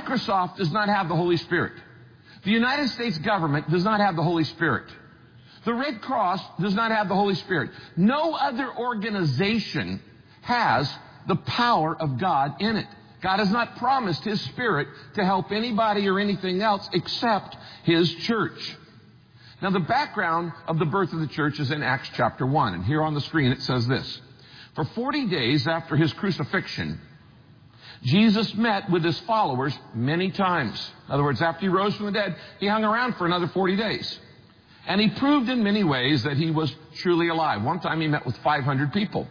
Microsoft does not have the Holy Spirit. The United States government does not have the Holy Spirit. The Red Cross does not have the Holy Spirit. No other organization has the power of God in it. God has not promised His Spirit to help anybody or anything else except His church. Now, the background of the birth of the church is in Acts chapter 1. And here on the screen it says this. For 40 days after His crucifixion, Jesus met with His followers many times. In other words, after He rose from the dead, He hung around for another 40 days. And He proved in many ways that He was truly alive. One time He met with 500 people.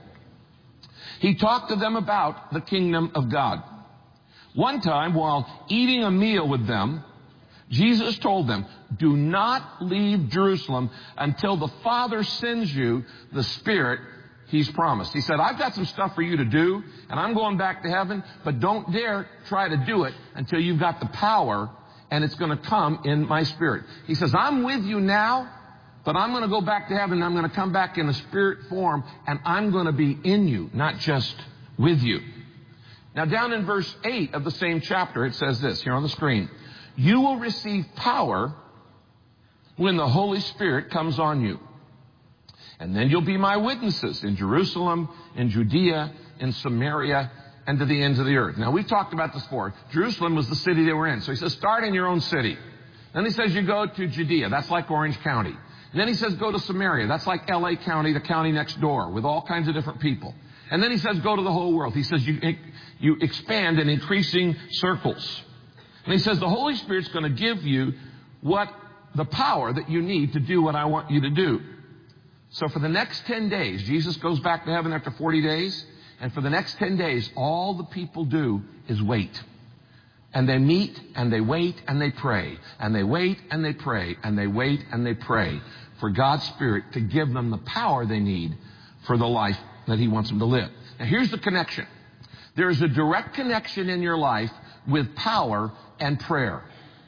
He talked to them about the kingdom of God. One time, while eating a meal with them, Jesus told them, do not leave Jerusalem until the Father sends you the Spirit He's promised. He said, I've got some stuff for you to do, and I'm going back to heaven, but don't dare try to do it until you've got the power, and it's going to come in my Spirit. He says, I'm with you now, but I'm going to go back to heaven, and I'm going to come back in a spirit form, and I'm going to be in you, not just with you. Now, down in verse 8 of the same chapter, it says this, here on the screen. You will receive power when the Holy Spirit comes on you. And then you'll be my witnesses in Jerusalem, in Judea, in Samaria, and to the ends of the earth. Now, we've talked about this before. Jerusalem was the city they were in. So He says, start in your own city. Then He says, you go to Judea. That's like Orange County. And then He says, go to Samaria. That's like L.A. County, the county next door, with all kinds of different people. And then He says, go to the whole world. He says, you expand in increasing circles. And He says, the Holy Spirit's going to give you the power that you need to do what I want you to do. So for the next 10 days, Jesus goes back to heaven after 40 days. And for the next 10 days, all the people do is wait. And they meet, and they wait, and they pray. And they wait, and they pray. And they wait, and they pray for God's Spirit to give them the power they need for the life that He wants them to live. Now here's the connection. There is a direct connection in your life with power and prayer.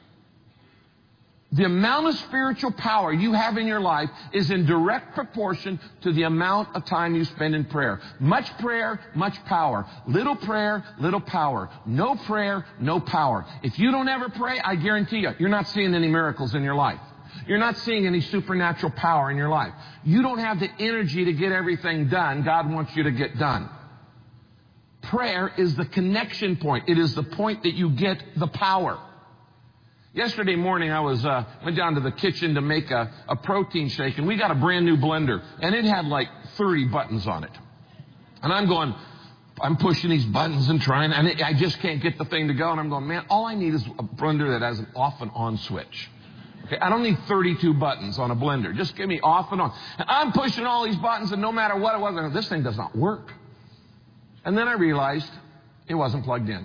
The amount of spiritual power you have in your life is in direct proportion to the amount of time you spend in prayer. Much prayer, much power. Little prayer, little power. No prayer, no power. If you don't ever pray, I guarantee you, you're not seeing any miracles in your life. You're not seeing any supernatural power in your life. You don't have the energy to get everything done God wants you to get done. Prayer is the connection point. It is the point that you get the power. Yesterday morning, I went down to the kitchen to make a protein shake, and we got a brand new blender, and it had like 30 buttons on it. And I'm pushing these buttons and trying, and I just can't get the thing to go. And I'm going, man, all I need is a blender that has an off and on switch. Okay, I don't need 32 buttons on a blender. Just give me off and on. And I'm pushing all these buttons, and no matter what it was, I go, this thing does not work. And then I realized it wasn't plugged in.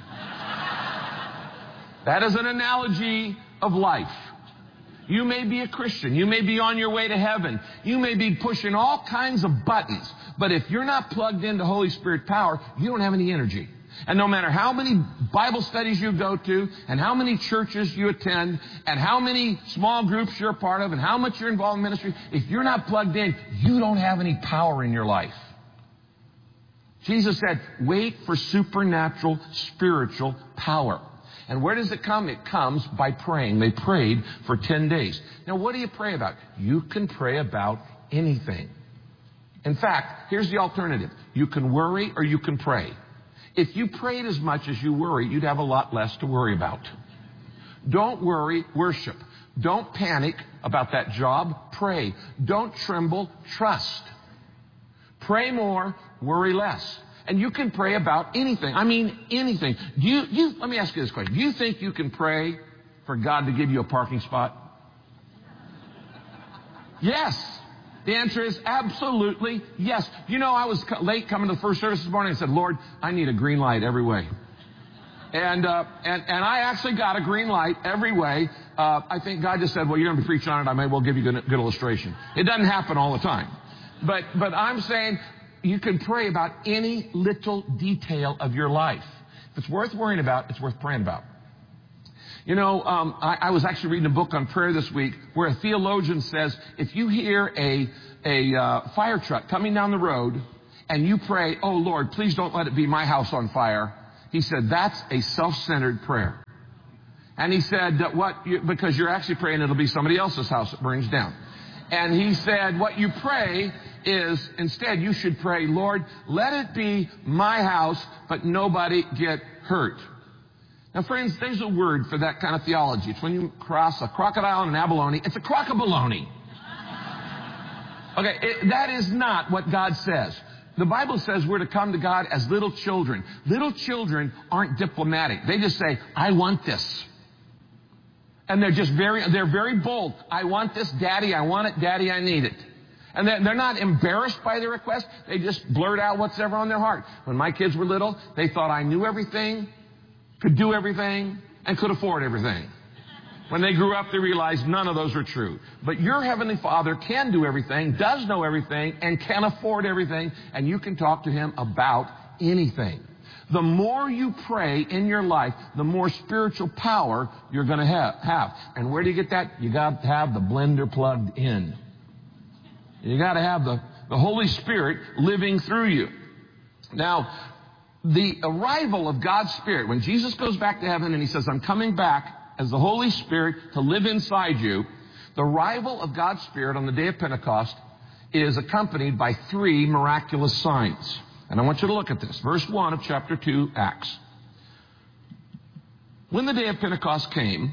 That is an analogy of life. You may be a Christian. You may be on your way to heaven. You may be pushing all kinds of buttons. But if you're not plugged into Holy Spirit power, you don't have any energy. And no matter how many Bible studies you go to, and how many churches you attend, and how many small groups you're a part of, and how much you're involved in ministry, if you're not plugged in, you don't have any power in your life. Jesus said, wait for supernatural spiritual power. And where does it come? It comes by praying. They prayed for 10 days. Now, what do you pray about? You can pray about anything. In fact, here's the alternative. You can worry or you can pray. If you prayed as much as you worry, you'd have a lot less to worry about. Don't worry, worship. Don't panic about that job, pray. Don't tremble, trust. Pray more, worry less. And you can pray about anything. I mean, anything. Let me ask you this question. Do you think you can pray for God to give you a parking spot? Yes. The answer is absolutely yes. You know, I was late coming to the first service this morning and said, Lord, I need a green light every way. And I actually got a green light every way. I think God just said, well, you're going to be preaching on it. I may well give you a good illustration. It doesn't happen all the time. But I'm saying, you can pray about any little detail of your life. If it's worth worrying about, it's worth praying about. You know, I was actually reading a book on prayer this week where a theologian says, if you hear a fire truck coming down the road and you pray, oh, Lord, please don't let it be my house on fire. He said, that's a self-centered prayer. And he said, because you're actually praying it'll be somebody else's house that burns down. And he said, what you pray is, instead you should pray, Lord, let it be my house, but nobody get hurt. Now, friends, there's a word for that kind of theology. It's when you cross a crocodile and an abalone. It's a crockabalone. Okay, that is not what God says. The Bible says we're to come to God as little children. Little children aren't diplomatic. They just say, I want this. And they're very bold. I want this, Daddy, I want it, Daddy, I need it. And they're not embarrassed by their request. They just blurt out what's ever on their heart. When my kids were little, they thought I knew everything, could do everything, and could afford everything. When they grew up, they realized none of those were true. But your Heavenly Father can do everything, does know everything, and can afford everything, and you can talk to Him about anything. The more you pray in your life, the more spiritual power you're going to have. And where do you get that? You got to have the blender plugged in. You got to have the Holy Spirit living through you. Now, the arrival of God's Spirit, when Jesus goes back to heaven and He says, I'm coming back as the Holy Spirit to live inside you, the arrival of God's Spirit on the day of Pentecost is accompanied by 3 miraculous signs. And I want you to look at this. Verse 1 of chapter 2, Acts. When the day of Pentecost came,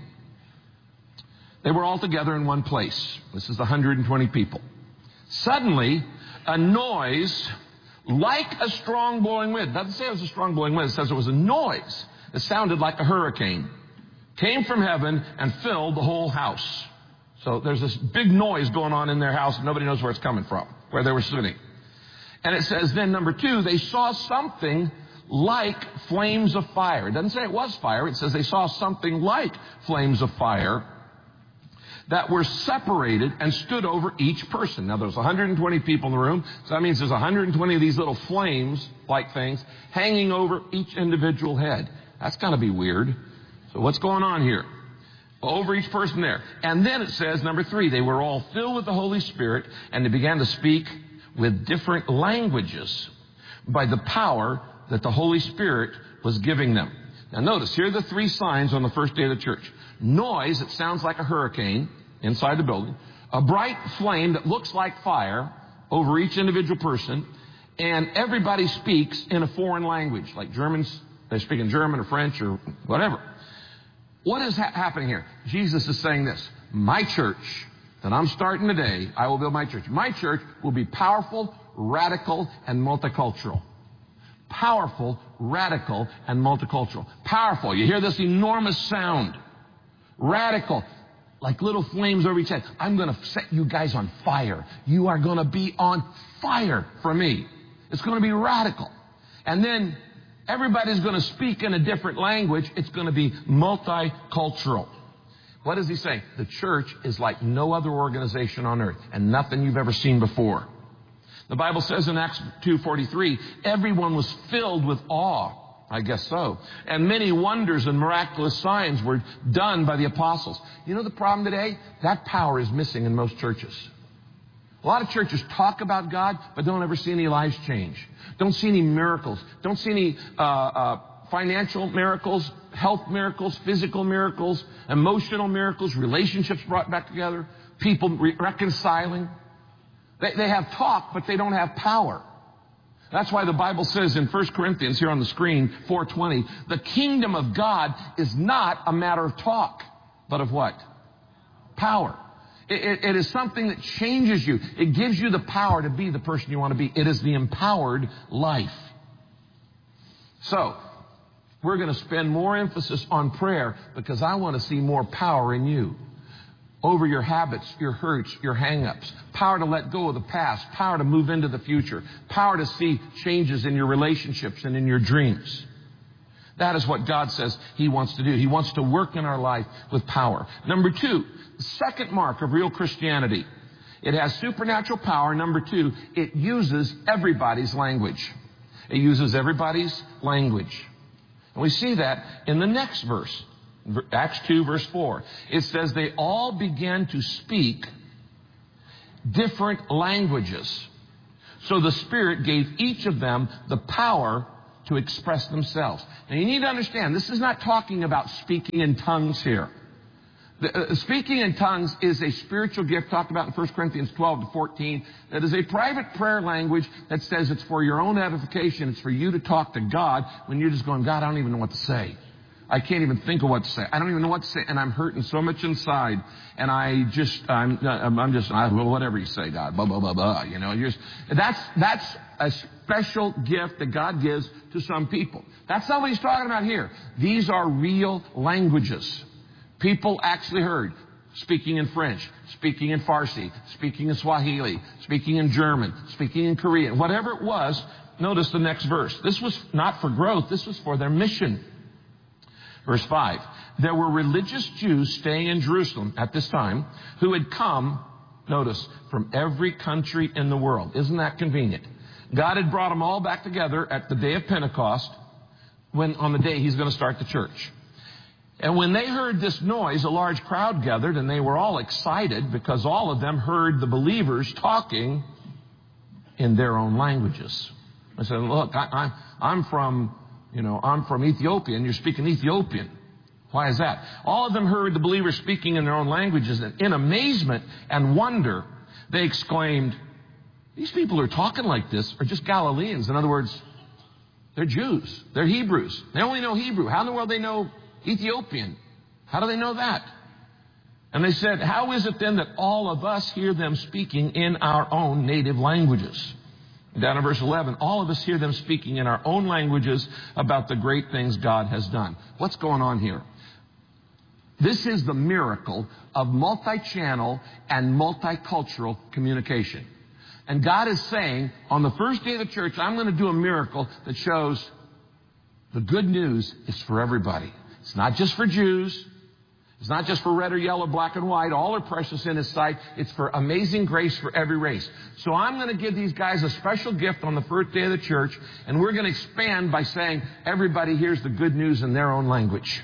they were all together in one place. This is 120 people. Suddenly, a noise like a strong blowing wind. It doesn't say it was a strong blowing wind. It says it was a noise. It sounded like a hurricane. Came from heaven and filled the whole house. So there's this big noise going on in their house. And nobody knows where it's coming from, where they were sitting. And it says then, number 2, they saw something like flames of fire. It doesn't say it was fire. It says they saw something like flames of fire that were separated and stood over each person. Now, there's 120 people in the room, so that means there's 120 of these little flames-like things hanging over each individual head. That's got to be weird. So what's going on here? Over each person there. And then it says, number 3, they were all filled with the Holy Spirit, and they began to speak with different languages by the power that the Holy Spirit was giving them. Now notice, here are the 3 signs on the first day of the church. Noise, it sounds like a hurricane inside the building. A bright flame that looks like fire over each individual person. And everybody speaks in a foreign language, like Germans, they speak in German or French or whatever. What is happening here? Jesus is saying this, my church that I'm starting today, I will build my church. My church will be powerful, radical, and multicultural. Powerful, radical, and multicultural. Powerful. You hear this enormous sound. Radical. Like little flames over each head. I'm going to set you guys on fire. You are going to be on fire for me. It's going to be radical. And then everybody's going to speak in a different language. It's going to be multicultural. What does he say? The church is like no other organization on earth and nothing you've ever seen before. The Bible says in Acts 2:43, everyone was filled with awe. I guess so. And many wonders and miraculous signs were done by the apostles. You know the problem today? That power is missing in most churches. A lot of churches talk about God, but don't ever see any lives change. Don't see any miracles. Don't see any financial miracles, health miracles, physical miracles, emotional miracles, relationships brought back together, people reconciling. They have talk, but they don't have power. That's why the Bible says in 1 Corinthians, here on the screen, 4:20, the kingdom of God is not a matter of talk, but of what? Power. It is something that changes you. It gives you the power to be the person you want to be. It is the empowered life. So, we're going to spend more emphasis on prayer because I want to see more power in you. Over your habits, your hurts, your hang-ups. Power to let go of the past. Power to move into the future. Power to see changes in your relationships and in your dreams. That is what God says He wants to do. He wants to work in our life with power. Number 2, the second mark of real Christianity. It has supernatural power. Number 2, it uses everybody's language. It uses everybody's language. And we see that in the next verse. Acts 2, verse 4. It says they all began to speak different languages. So the Spirit gave each of them the power to express themselves. Now you need to understand, this is not talking about speaking in tongues here. Speaking in tongues is a spiritual gift talked about in 1 Corinthians 12 to 14 that is a private prayer language that says it's for your own edification. It's for you to talk to God when you're just going, God, I don't even know what to say. I can't even think of what to say. I don't even know what to say, and I'm hurting so much inside. And I'm whatever you say, God, blah, blah, blah, blah. You know, that's a special gift that God gives to some people. That's not what he's talking about here. These are real languages. People actually heard speaking in French, speaking in Farsi, speaking in Swahili, speaking in German, speaking in Korean, whatever it was. Notice the next verse. This was not for growth. This was for their mission. Verse 5. There were religious Jews staying in Jerusalem at this time who had come, notice, from every country in the world. Isn't that convenient? God had brought them all back together at the day of Pentecost, on the day he's going to start the church. And when they heard this noise, a large crowd gathered, and they were all excited because all of them heard the believers talking in their own languages. I said, look, I'm from Ethiopia, and you're speaking Ethiopian. Why is that? All of them heard the believers speaking in their own languages, and in amazement and wonder, they exclaimed, these people who are talking like this are just Galileans. In other words, they're Jews. They're Hebrews. They only know Hebrew. How in the world do they know Ethiopian? How do they know that? And they said, how is it then that all of us hear them speaking in our own native languages? Down in verse 11, all of us hear them speaking in our own languages about the great things God has done. What's going on here? This is the miracle of multi-channel and multicultural communication. And God is saying, on the first day of the church, I'm going to do a miracle that shows the good news is for everybody. It's not just for Jews. It's not just for red or yellow, black and white. All are precious in His sight. It's for amazing grace for every race. So I'm going to give these guys a special gift on the first day of the church, and we're going to expand by saying everybody hears the good news in their own language.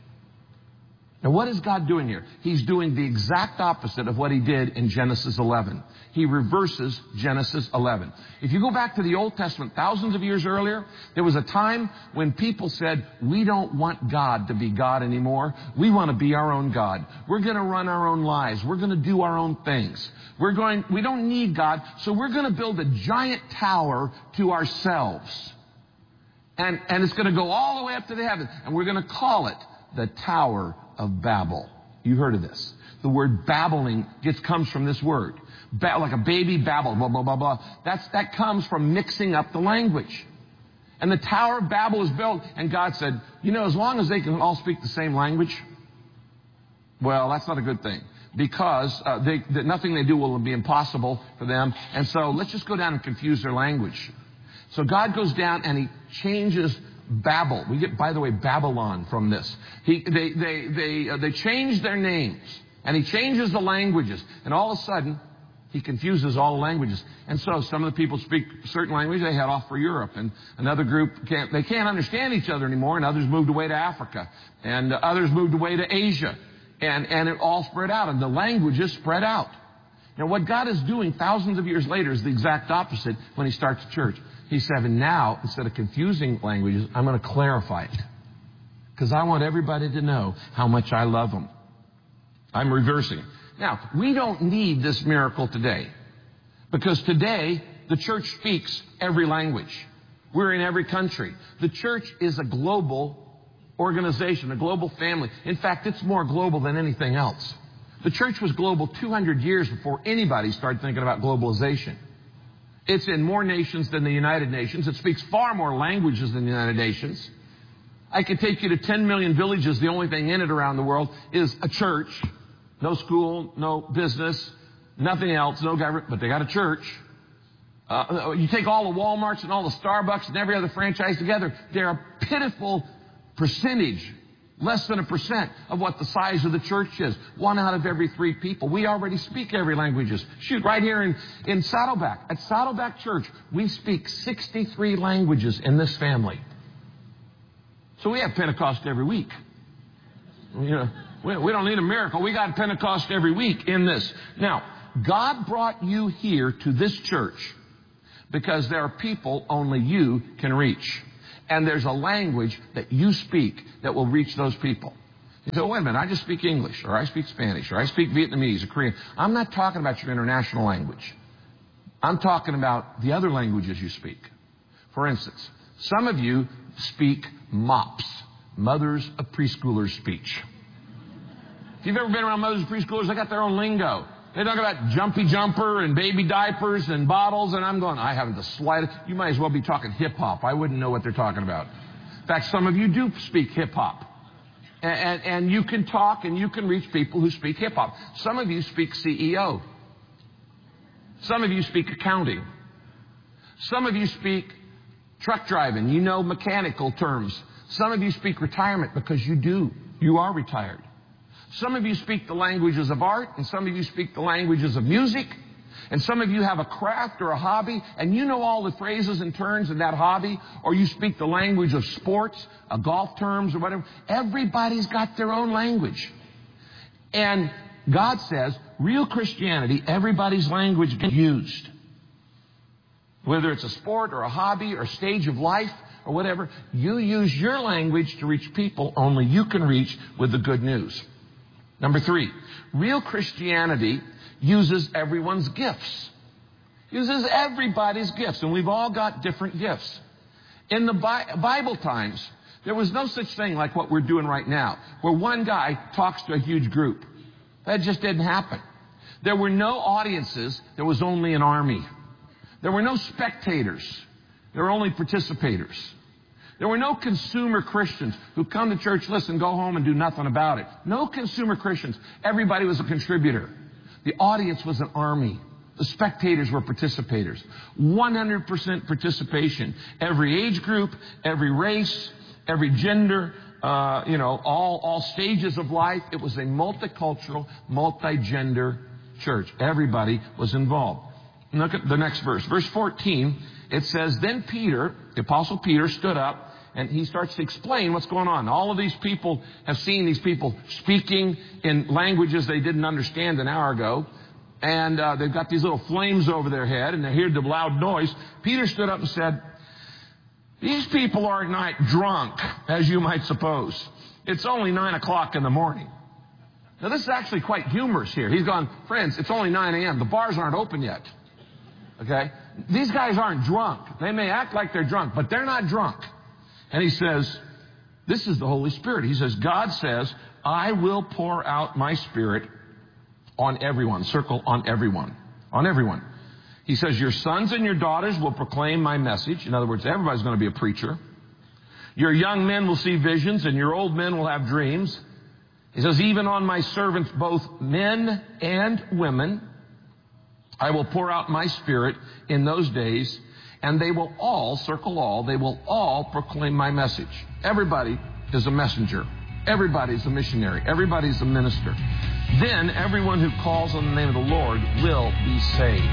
Now, what is God doing here? He's doing the exact opposite of what He did in Genesis 11. He reverses Genesis 11. If you go back to the Old Testament, thousands of years earlier, there was a time when people said, we don't want God to be God anymore. We want to be our own God. We're going to run our own lives. We're going to do our own things. We don't need God, so we're going to build a giant tower to ourselves. And it's going to go all the way up to the heavens. And we're going to call it the Tower of Babel. You heard of this. The word babbling comes from this word. Like a baby babble, blah, blah, blah, blah. That comes from mixing up the language. And the Tower of Babel was built, and God said, as long as they can all speak the same language, well, that's not a good thing. Because nothing they do will be impossible for them. And so let's just go down and confuse their language. So God goes down and He changes Babel. We get, by the way, Babylon from this. They change their names, and He changes the languages, and all of a sudden He confuses all the languages. And so some of the people speak a certain language, they head off for Europe, and another group can't understand each other anymore, and others moved away to Africa, and others moved away to Asia, and it all spread out, and the languages spread out. Now, what God is doing thousands of years later is the exact opposite when He starts the church. He said, and now, instead of confusing languages, I'm going to clarify it. Because I want everybody to know how much I love them. I'm reversing it. Now, we don't need this miracle today. Because today, the church speaks every language. We're in every country. The church is a global organization, a global family. In fact, it's more global than anything else. The church was global 200 years before anybody started thinking about globalization. It's in more nations than the United Nations. It speaks far more languages than the United Nations. I could take you to 10 million villages. The only thing in it around the world is a church. No school, no business, nothing else, no government, but they got a church. You take all the Walmarts and all the Starbucks and every other franchise together, they're a pitiful percentage, less than 1% of what the size of the church is. 1 out of every 3 people. We already speak every languages. Shoot, right here in Saddleback. At Saddleback Church, we speak 63 languages in this family. So we have Pentecost every week. We don't need a miracle. We got Pentecost every week in this. Now, God brought you here to this church because there are people only you can reach. And there's a language that you speak that will reach those people. You say, wait a minute, I just speak English, or I speak Spanish, or I speak Vietnamese, or Korean. I'm not talking about your international language. I'm talking about the other languages you speak. For instance, some of you speak MOPS, Mothers of Preschoolers speech. If you've ever been around mothers of preschoolers, they got their own lingo. They talk about jumpy jumper and baby diapers and bottles, and I'm going, I haven't the slightest. You might as well be talking hip-hop. I wouldn't know what they're talking about. In fact, some of you do speak hip-hop. And you can talk and you can reach people who speak hip-hop. Some of you speak CEO. Some of you speak accounting. Some of you speak truck driving. You know mechanical terms. Some of you speak retirement because you do. You are retired. Some of you speak the languages of art, and some of you speak the languages of music, and some of you have a craft or a hobby, and you know all the phrases and terms in that hobby, or you speak the language of sports, golf terms or whatever. Everybody's got their own language. And God says, real Christianity, everybody's language gets used. Whether it's a sport or a hobby or a stage of life or whatever, you use your language to reach people only you can reach with the good news. Number 3, real Christianity uses everyone's gifts. Uses everybody's gifts, and we've all got different gifts. In the Bible times, there was no such thing like what we're doing right now, where one guy talks to a huge group. That just didn't happen. There were no audiences. There was only an army. There were no spectators. There were only participators. There were no consumer Christians who come to church, listen, go home and do nothing about it. No consumer Christians. Everybody was a contributor. The audience was an army. The spectators were participators. 100% participation. Every age group, every race, every gender, all stages of life. It was a multicultural, multi-gender church. Everybody was involved. Look at the next verse. Verse 14, it says, then Peter, the Apostle Peter, stood up and he starts to explain what's going on. All of these people have seen these people speaking in languages they didn't understand an hour ago. And they've got these little flames over their head and they hear the loud noise. Peter stood up and said, these people are not drunk, as you might suppose. It's only 9 o'clock in the morning. Now, this is actually quite humorous here. He's gone, friends, it's only 9 a.m. The bars aren't open yet. Okay? These guys aren't drunk. They may act like they're drunk, but they're not drunk. And he says, this is the Holy Spirit. He says, God says, I will pour out my Spirit on everyone. Circle on everyone. On everyone. He says, your sons and your daughters will proclaim my message. In other words, everybody's going to be a preacher. Your young men will see visions and your old men will have dreams. He says, even on my servants, both men and women, I will pour out my Spirit in those days, and they will all, circle all, they will all proclaim my message. Everybody is a messenger. Everybody's a missionary. Everybody's a minister. Then everyone who calls on the name of the Lord will be saved.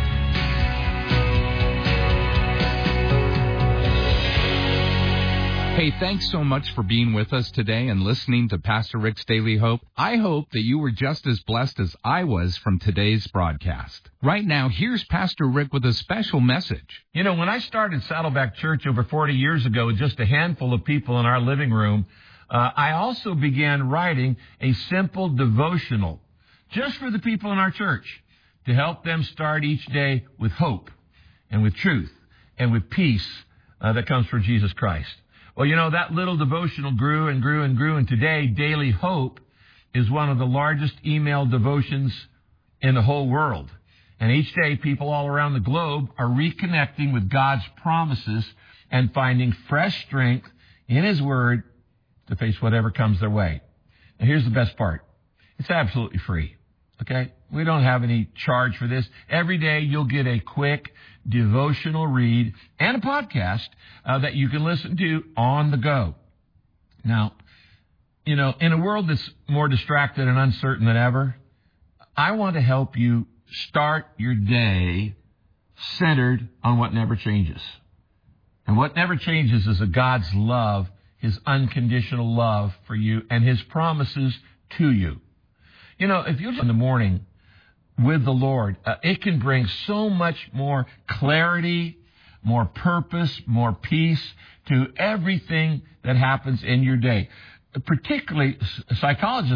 Hey, thanks so much for being with us today and listening to Pastor Rick's Daily Hope. I hope that you were just as blessed as I was from today's broadcast. Right now, here's Pastor Rick with a special message. You know, when I started Saddleback Church over 40 years ago with just a handful of people in our living room, I also began writing a simple devotional just for the people in our church to help them start each day with hope and with truth and with peace that comes from Jesus Christ. Well, you know, that little devotional grew and grew and grew, and today, Daily Hope is one of the largest email devotions in the whole world. And each day, people all around the globe are reconnecting with God's promises and finding fresh strength in His Word to face whatever comes their way. Now, here's the best part. It's absolutely free. Okay? We don't have any charge for this. Every day you'll get a quick devotional read and a podcast that you can listen to on the go. Now, you know, in a world that's more distracted and uncertain than ever, I want to help you start your day centered on what never changes. And what never changes is God's love, His unconditional love for you and His promises to you. You know, if you're in the morning with the Lord, it can bring so much more clarity, more purpose, more peace to everything that happens in your day. Particularly, psychologists